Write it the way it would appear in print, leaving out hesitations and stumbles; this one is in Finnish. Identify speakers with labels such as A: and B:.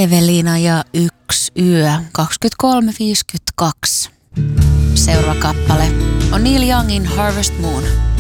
A: Evelina ja Yksi yö, 23.52. Seuraava kappale on Neil Youngin Harvest Moon.